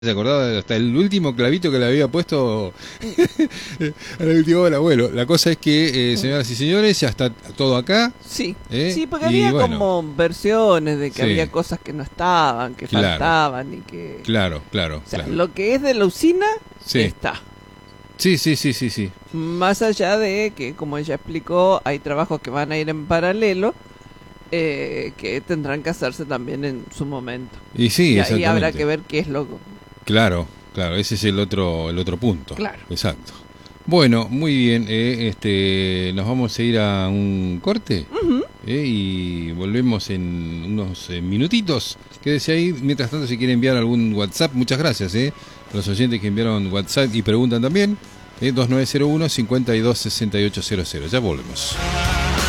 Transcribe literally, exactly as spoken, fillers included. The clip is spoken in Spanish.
Se acordaba hasta el último clavito que le había puesto al último del abuelo. La cosa es que, eh, señoras y señores, ya está todo acá. Sí, ¿eh? sí, porque Y había bueno, como versiones de que sí. había cosas que no estaban, que Claro. faltaban y que... Claro, claro, O sea, claro. lo que es de la usina Sí. está. Sí, sí, sí, sí, sí. Más allá de que, como ella explicó, hay trabajos que van a ir en paralelo, eh, que tendrán que hacerse también en su momento. Y sí, Y ahí exactamente. habrá que ver qué es lo... Claro, claro, ese es el otro, el otro punto. Claro. Exacto. Bueno, muy bien. Eh, este, nos vamos a ir a un corte. Ujú. Eh, y volvemos en unos eh, minutitos. Quédese ahí. Mientras tanto, si quiere enviar algún WhatsApp, muchas gracias. Eh, a los oyentes que enviaron WhatsApp y preguntan también. Eh, dos nueve cero uno, cinco dos seis ocho cero cero. Ya volvemos.